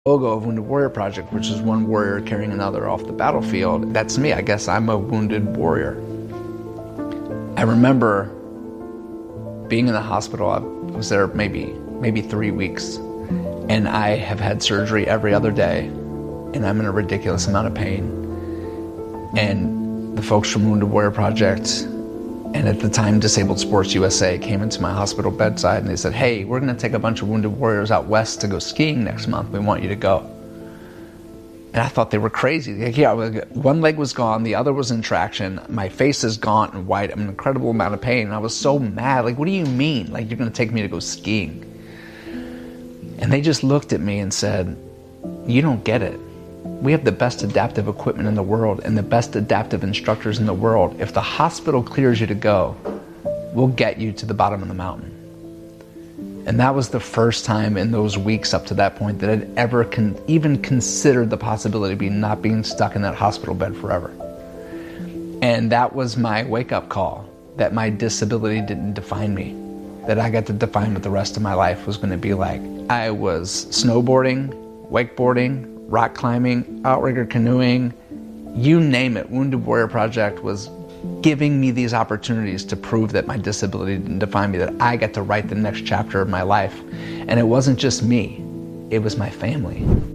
Logo of Wounded Warrior Project, which is one warrior carrying another off the battlefield. That's me. I guess I'm a wounded warrior. I remember being in the hospital. I was there maybe 3 weeks, and I have had surgery every other day, and I'm in a ridiculous amount of pain. And the folks from Wounded Warrior Project, and at the time Disabled Sports USA, came into my hospital bedside and they said, "Hey, we're going to take a bunch of wounded warriors out west to go skiing next month. We want you to go." And I thought they were crazy. Like, yeah, one leg was gone, the other was in traction. My face is gaunt and white. I'm in an incredible amount of pain. And I was so mad. Like, what do you mean? Like, you're going to take me to go skiing? And they just looked at me and said, "You don't get it. We have the best adaptive equipment in the world and the best adaptive instructors in the world. If the hospital clears you to go, we'll get you to the bottom of the mountain." And that was the first time in those weeks up to that point that I'd ever even considered the possibility of not being stuck in that hospital bed forever. And that was my wake-up call, that my disability didn't define me, that I got to define what the rest of my life was going to be like. I was snowboarding, wakeboarding, rock climbing, outrigger canoeing, you name it. Wounded Warrior Project was giving me these opportunities to prove that my disability didn't define me, that I got to write the next chapter of my life. And it wasn't just me, it was my family.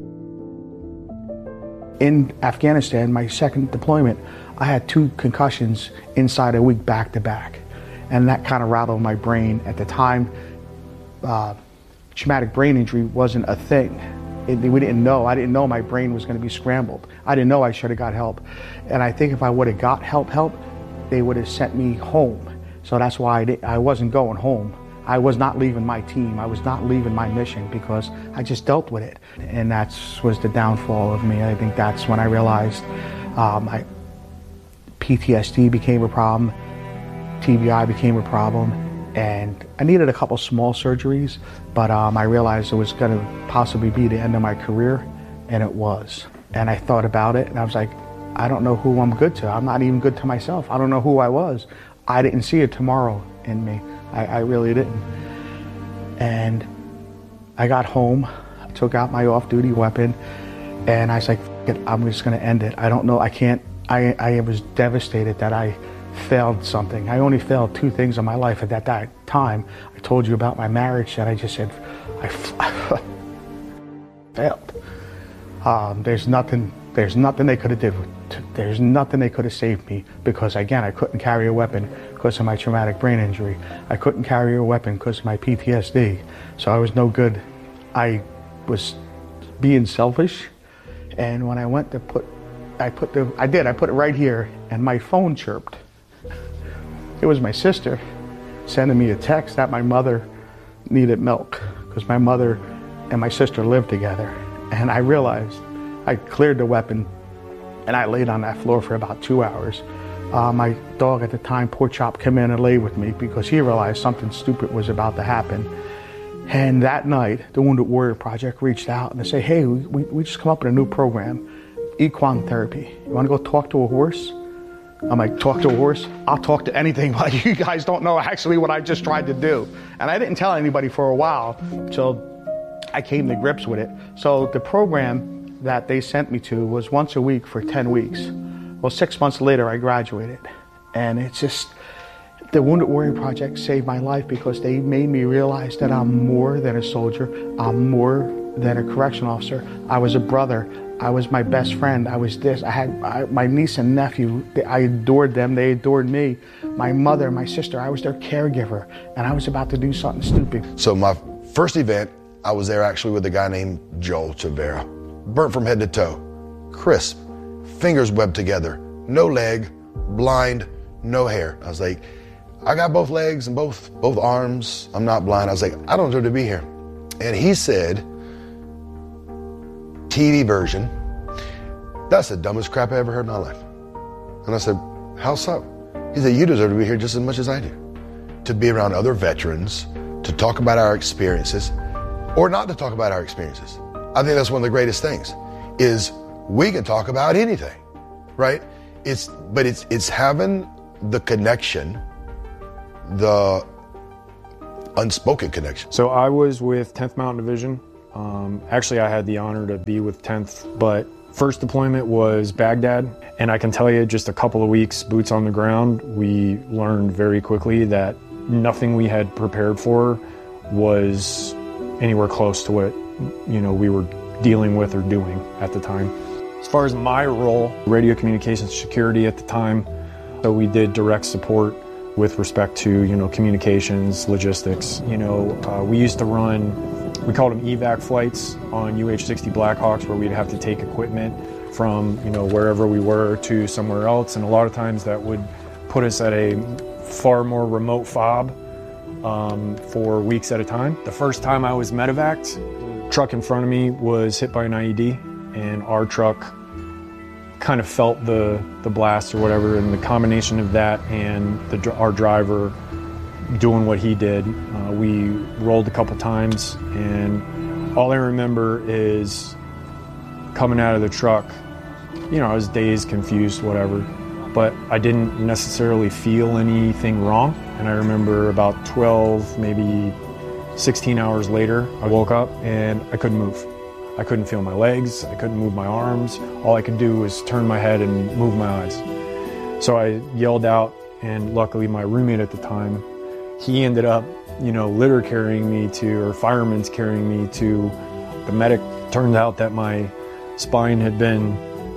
In Afghanistan, my second deployment, I had 2 concussions inside a week back to back. And that kind of rattled my brain. At the time, traumatic brain injury wasn't a thing. We didn't know. I didn't know my brain was going to be scrambled. I didn't know I should have got help. And I think if I would have got help, they would have sent me home. So that's why I wasn't going home. I was not leaving my team. I was not leaving my mission because I just dealt with it. And that was the downfall of me. I think that's when I realized PTSD became a problem, TBI became a problem, and I needed a couple small surgeries, but I realized it was going to possibly be the end of my career, and it was. And I thought about it, and I was like, I don't know who I'm good to. I'm not even good to myself. I don't know who I was. I didn't see a tomorrow in me. I really didn't. And I got home, I took out my off-duty weapon, and I was like, F it, I'm just going to end it. I don't know, I can't. I was devastated that I failed something. I only failed 2 things in my life at that time. I told you about my marriage, that I just said, I failed. There's nothing they could have did. There's nothing they could have saved me, because again, I couldn't carry a weapon because of my traumatic brain injury. I couldn't carry a weapon because of my PTSD. So I was no good. I was being selfish. And when I went to I put it right here, and my phone chirped. It was my sister sending me a text that my mother needed milk, because my mother and my sister lived together. And I realized I cleared the weapon, and I laid on that floor for about 2 hours. My dog at the time, Poor Chop, came in and lay with me because he realized something stupid was about to happen. And that night, the Wounded Warrior Project reached out and they said, "Hey, we just come up with a new program, equine therapy. You want to go talk to a horse?" I'm like, "Talk to a horse? I'll talk to anything." Like, you guys don't know actually what I just tried to do. And I didn't tell anybody for a while until I came to grips with it. So the program that they sent me to was once a week for 10 weeks. Well, 6 months later, I graduated. And it's just, the Wounded Warrior Project saved my life because they made me realize that I'm more than a soldier. I'm more than a correction officer. I was a brother. I was my best friend. I was this. I had my niece and nephew. I adored them. They adored me. My mother, my sister, I was their caregiver. And I was about to do something stupid. So my first event, I was there actually with a guy named Joel Chavera. Burnt from head to toe. Crisp. Fingers webbed together. No leg. Blind. No hair. I was like, I got both legs and both arms. I'm not blind. I was like, I don't deserve to be here. And he said, TV version, "That's the dumbest crap I ever heard in my life." And I said, "How so?" He said, "You deserve to be here just as much as I do. To be around other veterans, to talk about our experiences, or not to talk about our experiences." I think that's one of the greatest things, is we can talk about anything, right? It's having the connection, the unspoken connection. So I was with 10th Mountain Division, Actually, I had the honor to be with 10th, but first deployment was Baghdad. And I can tell you, just a couple of weeks, boots on the ground, we learned very quickly that nothing we had prepared for was anywhere close to what, we were dealing with or doing at the time. As far as my role, radio communications security at the time, so we did direct support with respect to, communications, logistics. We used to run, we called them evac flights on UH-60 Blackhawks, where we'd have to take equipment from, wherever we were to somewhere else. And a lot of times that would put us at a far more remote FOB for weeks at a time. The first time I was medevaced, the truck in front of me was hit by an IED, and our truck kind of felt the blast or whatever, and the combination of that and our driver doing what he did, we rolled a couple times, and all I remember is coming out of the truck, I was dazed, confused, whatever, but I didn't necessarily feel anything wrong. And I remember about 12, maybe 16 hours later, I woke up and I couldn't move. I couldn't feel my legs, I couldn't move my arms. All I could do was turn my head and move my eyes. So I yelled out, and luckily my roommate at the time, he ended up, litter carrying me or firemen's carrying me to the medic. Turned out that my spine had been,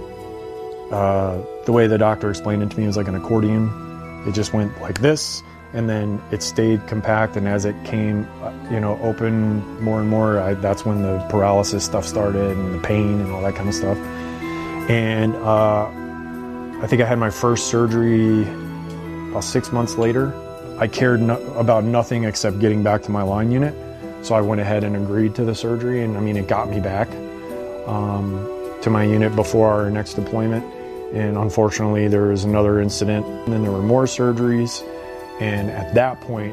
the way the doctor explained it to me, was like an accordion. It just went like this, and then it stayed compact, and as it came, open more and more, that's when the paralysis stuff started, and the pain and all that kind of stuff. And I think I had my first surgery about 6 months later. I cared about nothing except getting back to my line unit, so I went ahead and agreed to the surgery, and it got me back to my unit before our next deployment. And unfortunately, there was another incident, and then there were more surgeries. And at that point,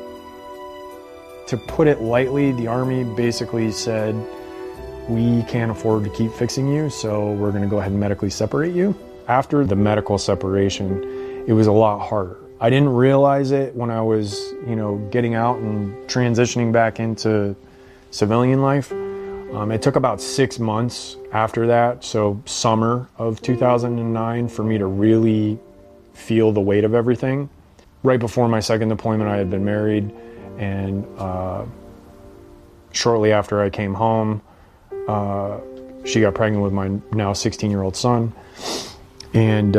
to put it lightly, the Army basically said, we can't afford to keep fixing you, so we're going to go ahead and medically separate you. After the medical separation, it was a lot harder. I didn't realize it when I was, getting out and transitioning back into civilian life. It took about 6 months after that, so summer of 2009, for me to really feel the weight of everything. Right before my second deployment, I had been married, and shortly after I came home, she got pregnant with my now 16-year-old son. And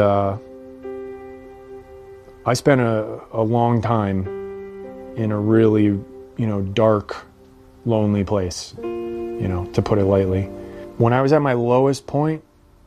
I spent a long time in a really, dark, lonely place, to put it lightly. When I was at my lowest point,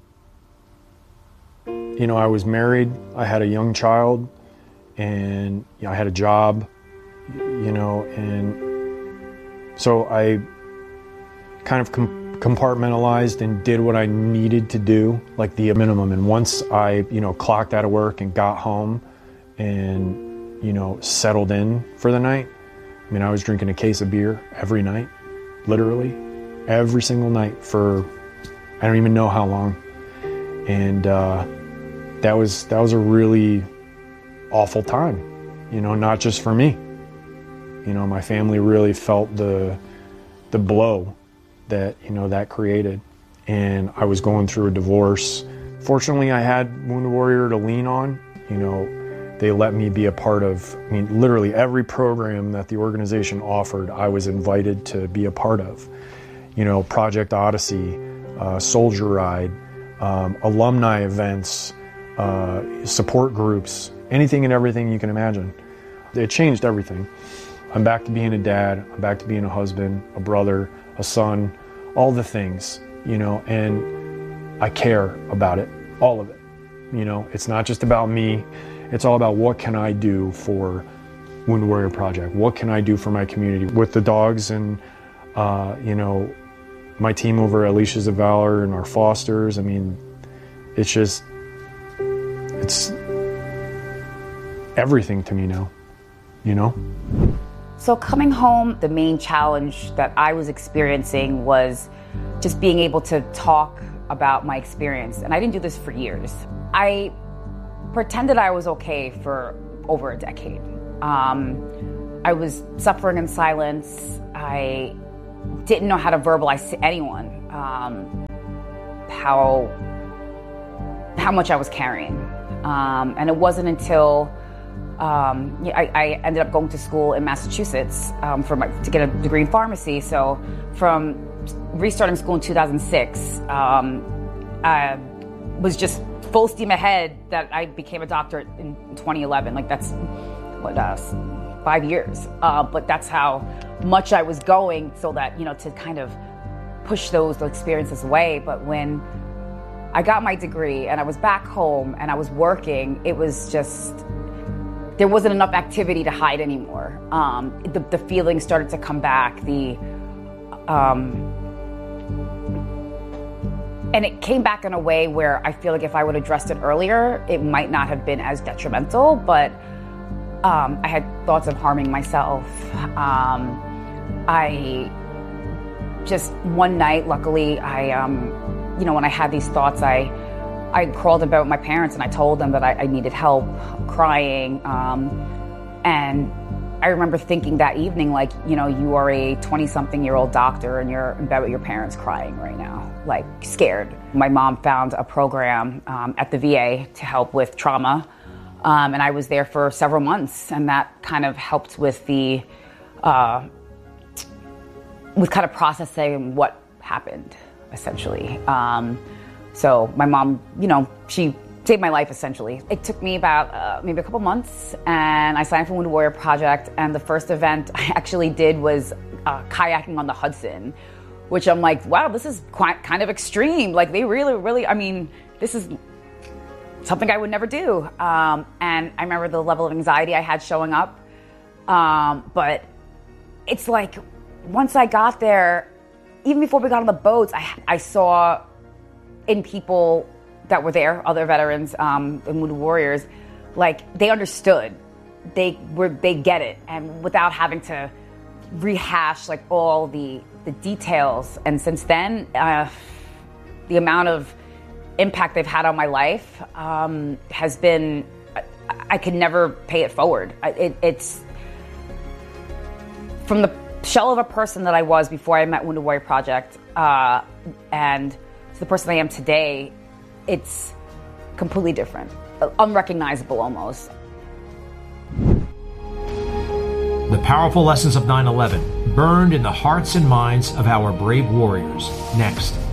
I was married, I had a young child, and I had a job, and so I kind of compartmentalized and did what I needed to do, like the minimum. And once I, clocked out of work and got home and, settled in for the night, I was drinking a case of beer every night, literally every single night for, I don't even know how long. And that was a really awful time, not just for me. My family really felt the blow that, that created. And I was going through a divorce. Fortunately, I had Wounded Warrior to lean on. They let me be a part of, literally every program that the organization offered, I was invited to be a part of. Project Odyssey, Soldier Ride, alumni events, support groups, anything and everything you can imagine. It changed everything. I'm back to being a dad, I'm back to being a husband, a brother, a son, all the things, and I care about it, all of it. It's not just about me, it's all about what can I do for Wounded Warrior Project? What can I do for my community? With the dogs and, my team over at Leashes of Valor and our fosters, it's everything to me now, So coming home, the main challenge that I was experiencing was just being able to talk about my experience. And I didn't do this for years. I pretended I was okay for over a decade. I was suffering in silence. I didn't know how to verbalize to anyone how much I was carrying. And it wasn't until I ended up going to school in Massachusetts to get a degree in pharmacy. So from restarting school in 2006, I was just full steam ahead that I became a doctor in 2011. Like that's, 5 years. But that's how much I was going, so that, to kind of push those experiences away. But when I got my degree and I was back home and I was working, it was just, there wasn't enough activity to hide anymore. The feelings started to come back. And it came back in a way where I feel like if I would have addressed it earlier, it might not have been as detrimental, but I had thoughts of harming myself. I just, one night, luckily, when I had these thoughts, I crawled about my parents and I told them that I needed help, crying. And I remember thinking that evening, like, you are a 20-something-year-old doctor and you're in bed with your parents crying right now, like scared. My mom found a program at the VA to help with trauma. And I was there for several months, and that kind of helped with with kind of processing what happened, essentially. So my mom, she saved my life, essentially. It took me about maybe a couple months, and I signed up for Wounded Warrior Project, and the first event I actually did was kayaking on the Hudson, which I'm like, wow, this is kind of extreme. Like, they really, this is something I would never do. And I remember the level of anxiety I had showing up. But it's like, once I got there, even before we got on the boats, I saw in people that were there, other veterans, and Wounded Warriors, like, they understood. They get it. And without having to rehash like all the details. And since then, the amount of impact they've had on my life has been, I could never pay it forward. It's from the shell of a person that I was before I met Wounded Warrior Project, and to the person I am today, it's completely different, unrecognizable almost. The powerful lessons of 9/11 burned in the hearts and minds of our brave warriors. Next.